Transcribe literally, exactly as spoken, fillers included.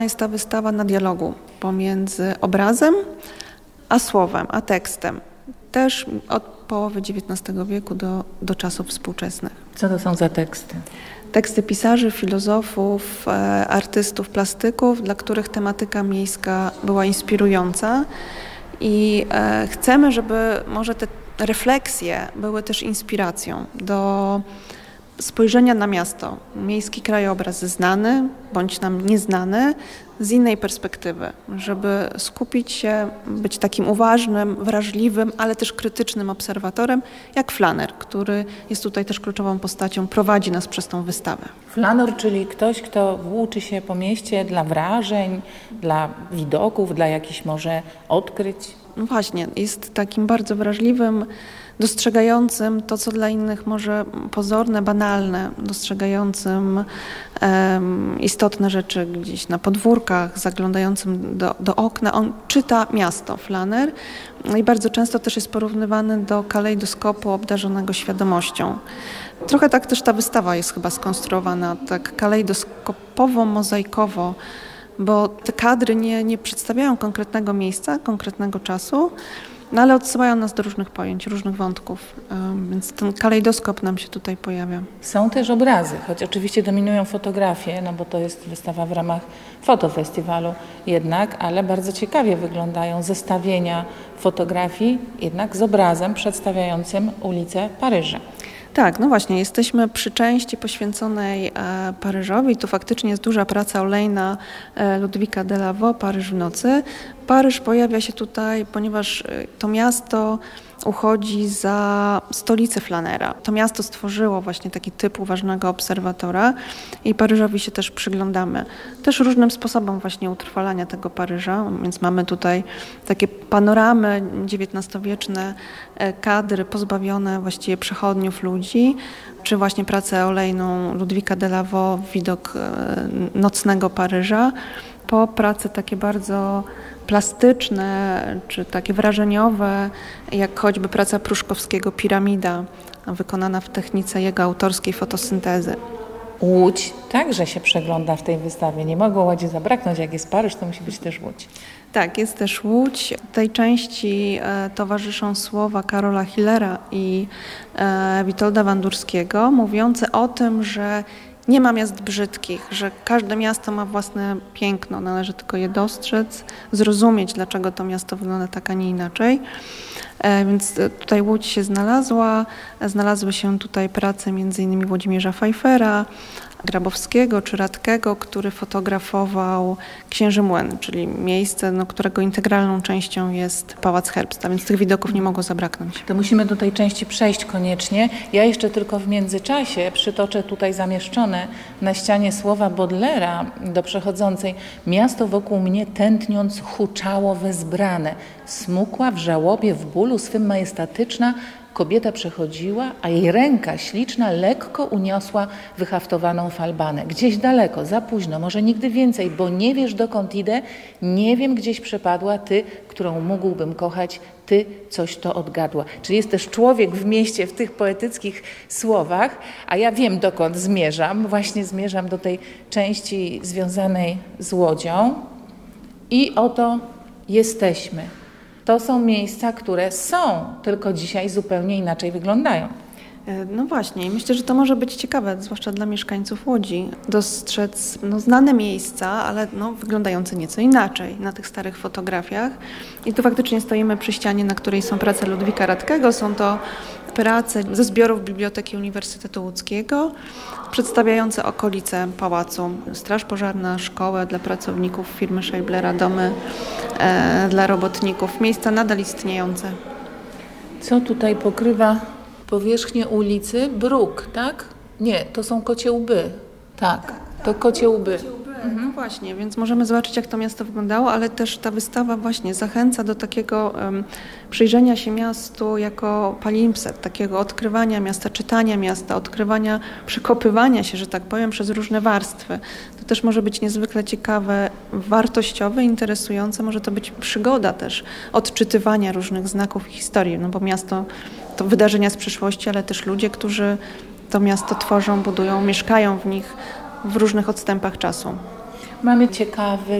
Jest ta wystawa na dialogu pomiędzy obrazem a słowem, a tekstem. Też od połowy dziewiętnastego wieku do, do czasów współczesnych. Co to są za teksty? Teksty pisarzy, filozofów, e, artystów, plastyków, dla których tematyka miejska była inspirująca i e, chcemy, żeby może te refleksje były też inspiracją do spojrzenia na miasto. Miejski krajobraz znany bądź nam nieznany z innej perspektywy, żeby skupić się, być takim uważnym, wrażliwym, ale też krytycznym obserwatorem, jak flaner, który jest tutaj też kluczową postacią, prowadzi nas przez tą wystawę. Flanor, czyli ktoś, kto włóczy się po mieście dla wrażeń, dla widoków, dla jakichś może odkryć. No właśnie, jest takim bardzo wrażliwym, dostrzegającym to, co dla innych może pozorne, banalne, dostrzegającym um, istotne rzeczy gdzieś na podwórkach, zaglądającym do, do okna. On czyta miasto, flaner, i bardzo często też jest porównywany do kalejdoskopu obdarzonego świadomością. Trochę tak też ta wystawa jest chyba skonstruowana, tak kalejdoskopowo, mozaikowo, bo te kadry nie, nie przedstawiają konkretnego miejsca, konkretnego czasu, no ale odsyłają nas do różnych pojęć, różnych wątków, więc ten kalejdoskop nam się tutaj pojawia. Są też obrazy, choć oczywiście dominują fotografie, no bo to jest wystawa w ramach fotofestiwalu jednak, ale bardzo ciekawie wyglądają zestawienia fotografii jednak z obrazem przedstawiającym ulicę Paryża. Tak, no właśnie, jesteśmy przy części poświęconej e, Paryżowi. Tu faktycznie jest duża praca olejna e, Ludwika Delaveau, Paryż w nocy. Paryż pojawia się tutaj, ponieważ e, to miasto uchodzi za stolicę flanera. To miasto stworzyło właśnie taki typ uważnego obserwatora i Paryżowi się też przyglądamy. Też różnym sposobom właśnie utrwalania tego Paryża, więc mamy tutaj takie panoramy dziewiętnastowieczne, kadry pozbawione właściwie przechodniów ludzi, czy właśnie pracę olejną Ludwika Delaveau, widok nocnego Paryża, po prace takie bardzo plastyczne, czy takie wrażeniowe, jak choćby praca Pruszkowskiego Piramida, wykonana w technice jego autorskiej fotosyntezy. Łódź także się przegląda w tej wystawie. Nie mogło Łodzi zabraknąć. Jak jest Paryż, to musi być też Łódź. Tak, jest też Łódź. Tej części e, towarzyszą słowa Karola Hillera i e, Witolda Wandurskiego, mówiące o tym, że nie ma miast brzydkich, że każde miasto ma własne piękno, należy tylko je dostrzec, zrozumieć, dlaczego to miasto wygląda tak, a nie inaczej. E, więc tutaj Łódź się znalazła, znalazły się tutaj prace między innymi Włodzimierza Pfeiffera, Grabowskiego czy Radkego, który fotografował Księży Młyn, czyli miejsce, no, którego integralną częścią jest Pałac Herbsta, więc tych widoków nie mogło zabraknąć. To musimy do tej części przejść koniecznie. Ja jeszcze tylko w międzyczasie przytoczę tutaj zamieszczone na ścianie słowa Baudelaira do przechodzącej. Miasto wokół mnie tętniąc huczało wezbrane, smukła w żałobie, w bólu swym majestatyczna, kobieta przechodziła, a jej ręka śliczna lekko uniosła wyhaftowaną falbanę. Gdzieś daleko, za późno, może nigdy więcej, bo nie wiesz dokąd idę, nie wiem gdzieś przepadła ty, którą mógłbym kochać, ty coś to odgadła. Czyli jest też człowiek w mieście w tych poetyckich słowach, a ja wiem dokąd zmierzam. Właśnie zmierzam do tej części związanej z Łodzią i oto jesteśmy. To są miejsca, które są, tylko dzisiaj zupełnie inaczej wyglądają. No właśnie, i myślę, że to może być ciekawe, zwłaszcza dla mieszkańców Łodzi, dostrzec no, znane miejsca, ale no, wyglądające nieco inaczej na tych starych fotografiach. I tu faktycznie stoimy przy ścianie, na której są prace Ludwika Radkego. Są to prace ze zbiorów Biblioteki Uniwersytetu Łódzkiego, przedstawiające okolice pałacu. Straż pożarna, szkołę dla pracowników firmy Scheiblera, domy e, dla robotników. Miejsca nadal istniejące. Co tutaj pokrywa powierzchnię ulicy? Bruk, tak? Nie, to są kocie łby. Tak, to kocie łby. Mhm. No właśnie, więc możemy zobaczyć, jak to miasto wyglądało, ale też ta wystawa właśnie zachęca do takiego um, przyjrzenia się miastu jako palimpsest, takiego odkrywania miasta, czytania miasta, odkrywania, przekopywania się, że tak powiem, przez różne warstwy. To też może być niezwykle ciekawe, wartościowe, interesujące, może to być przygoda też odczytywania różnych znaków i historii, no bo miasto to wydarzenia z przeszłości, ale też ludzie, którzy to miasto tworzą, budują, mieszkają w nich w różnych odstępach czasu. mamy ciekawy